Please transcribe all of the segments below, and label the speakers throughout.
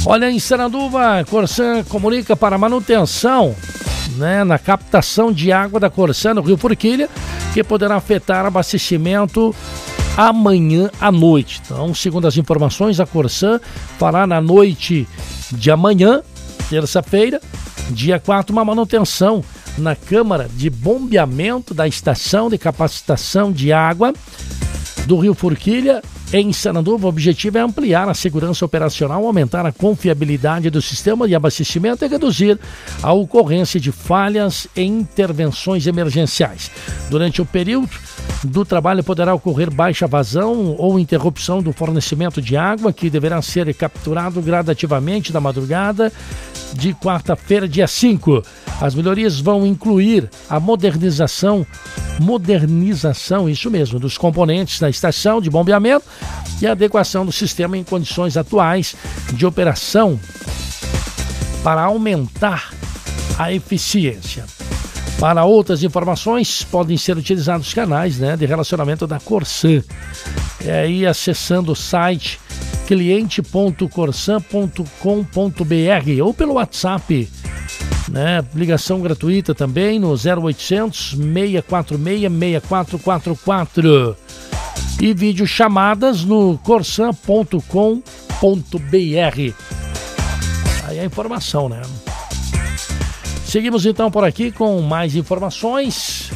Speaker 1: Olha, em Sananduva, a Corsã comunica para manutenção, né, na captação de água da Corsã no Rio Forquilha, que poderá afetar abastecimento amanhã à noite. Então, segundo as informações, a Corsã fará na noite de amanhã, terça-feira, dia 4, uma manutenção na Câmara de Bombeamento da Estação de Capacitação de Água do Rio Forquilha, em Sananduva. O objetivo é ampliar a segurança operacional, aumentar a confiabilidade do sistema de abastecimento e reduzir a ocorrência de falhas em intervenções emergenciais. Durante o período do trabalho poderá ocorrer baixa vazão ou interrupção do fornecimento de água, que deverá ser capturado gradativamente da madrugada de quarta-feira, dia 5. As melhorias vão incluir a modernização, isso mesmo, dos componentes da estação de bombeamento e a adequação do sistema em condições atuais de operação para aumentar a eficiência. Para outras informações, podem ser utilizados os canais, né, de relacionamento da Corsã. É aí acessando o site cliente.corsã.com.br ou pelo WhatsApp, né? Ligação gratuita também no 0800 646 6444 e videochamadas no corsã.com.br. Aí a informação, né? Seguimos então por aqui com mais informações.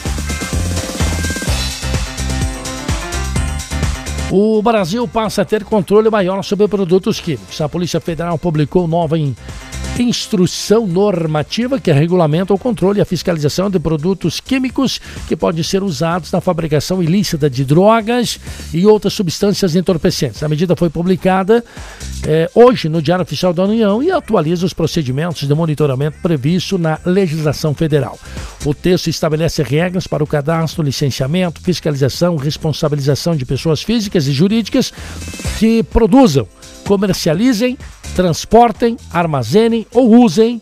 Speaker 1: O Brasil passa a ter controle maior sobre produtos químicos. A Polícia Federal publicou nova instrução normativa que regulamenta o controle e a fiscalização de produtos químicos que podem ser usados na fabricação ilícita de drogas e outras substâncias entorpecentes. A medida foi publicada hoje no Diário Oficial da União e atualiza os procedimentos de monitoramento previsto na legislação federal. O texto estabelece regras para o cadastro, licenciamento, fiscalização, responsabilização de pessoas físicas e jurídicas que produzam, comercializem, transportem, armazenem ou usem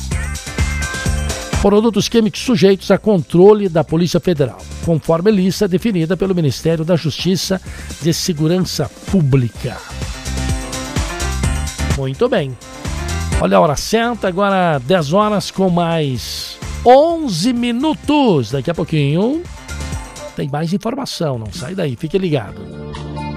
Speaker 1: produtos químicos sujeitos a controle da Polícia Federal, conforme lista definida pelo Ministério da Justiça de Segurança Pública. Muito bem. Olha a hora certa, agora 10 horas com mais 11 minutos. Daqui a pouquinho tem mais informação, não sai daí, fique ligado.